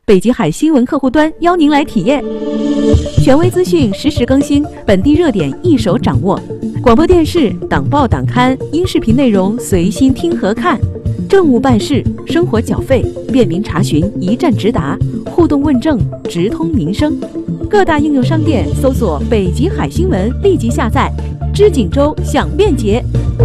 北极海新闻客户端邀您来体验，权威资讯实时更新，本地热点一手掌握。广播电视、党报党刊、音视频内容随心听和看，政务办事、生活缴费便民查询，一站直达，互动问政，直通民生。各大应用商店搜索“北极海新闻”，立即下载，知锦州享便捷。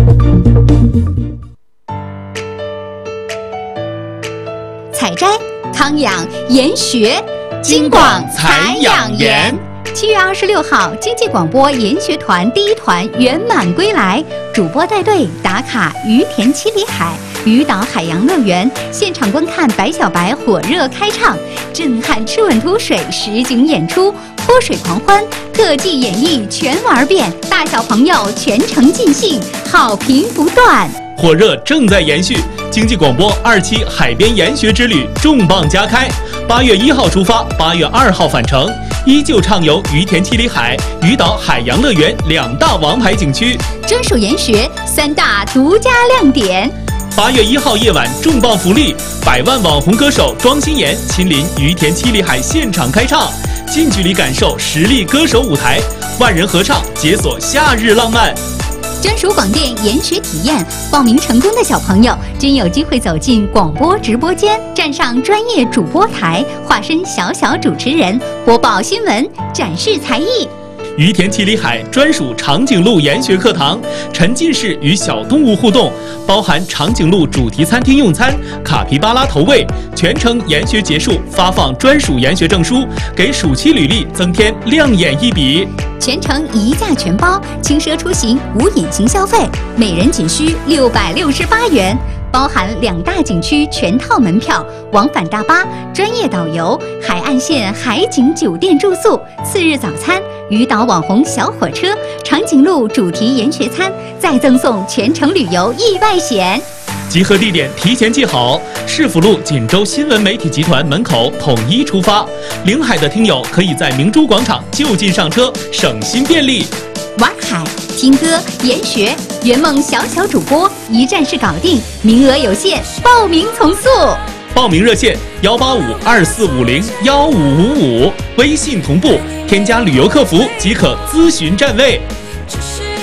采摘、康养、研学，京广采养研。7月26号，经济广播研学团第1团圆满归来，主播带队打卡于田七里海鱼岛海洋乐园，现场观看白小白火热开唱，震撼吃稳吐水实景演出，泼水狂欢，特技演绎全玩遍，大小朋友全程尽兴，好评不断。 火热正在延续，经济广播2期海边研学之旅重磅加开，8月1号出发，8月2号返程，依旧畅游于田七里海、鱼岛海洋乐园2大王牌景区， 专属研学3大独家亮点。 8月1号夜晚重磅福利，100万网红歌手庄心妍亲临于田七里海现场开唱，近距离感受实力歌手舞台，万人合唱解锁夏日浪漫。 专属广电研学体验，报名成功的小朋友均有机会走进广播直播间，站上专业主播台，化身小主持人，播报新闻，展示才艺。 于田七里海专属长颈鹿研学课堂，沉浸式与小动物互动，包含长颈鹿主题餐厅用餐、卡皮巴拉投喂，全程研学结束发放专属研学证书，给暑期履历增添亮眼一笔。 全程一价全包，轻奢出行无隐形消费，每人仅需668元。包含2大景区全套门票、往返大巴、专业导游、海岸线海景酒店住宿、次日早餐、鱼岛网红小火车、长颈鹿主题研学餐，再赠送全程旅游意外险。 集合地点提前记好，市府路锦州新闻媒体集团门口统一出发。临海的听友可以在明珠广场就近上车，省心便利。 玩海、听歌、研学，圆梦小主播一站式搞定，名额有限，报名从速。 报名热线18524501555，微信同步添加旅游客服即可咨询站位。